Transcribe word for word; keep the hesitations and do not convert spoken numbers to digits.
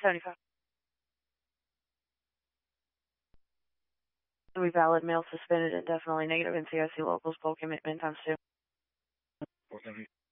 seventy-five. We valid mail suspended indefinitely negative N C I C locals bulk commitment times two. four seventy.